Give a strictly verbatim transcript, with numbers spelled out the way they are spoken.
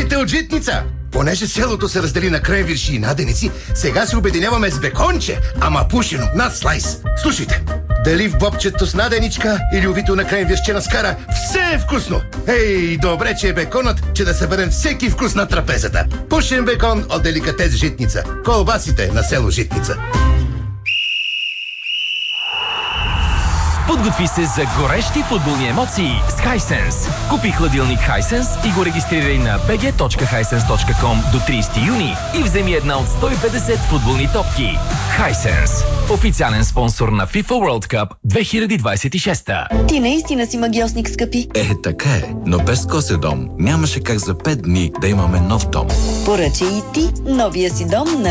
Идвайте от Житница! Понеже селото се раздели на кренвирши и наденици, сега се обединяваме с беконче, ама пушено, над слайс. Слушайте, дали в бобчето с наденичка или увито на кренвиршче на скара, все е вкусно. Ей, добре, че е беконът, че да съберем всеки вкус на трапезата. Пушен бекон от деликатес Житница. Колбасите на село Житница. Подготви се за горещи футболни емоции с Hisense. Купи хладилник Hisense и го регистрирай на би джи точка хайсенс точка ком до тридесети юни и вземи една от сто и петдесет футболни топки. Hisense. Официален спонсор на FIFA World Cup две хиляди двадесет и шеста. Ти наистина си магиосник, скъпи. Е, така е, но без Коседом нямаше как за пет дни да имаме нов дом. Поръчай и ти новия си дом на